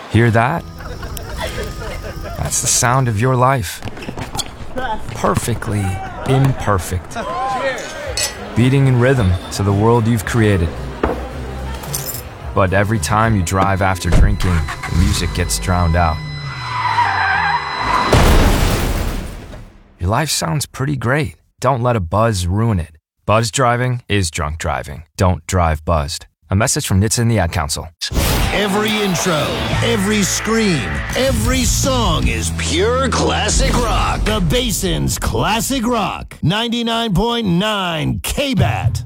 Hear that? That's the sound of your life. Perfectly imperfect. Beating in rhythm to the world you've created. But every time you drive after drinking, the music gets drowned out. Your life sounds pretty great. Don't let a buzz ruin it. Buzz driving is drunk driving. Don't drive buzzed. A message from NHTSA and the Ad Council. Every intro, every scream, every song is pure classic rock. The Basin's Classic Rock. 99.9 KBAT.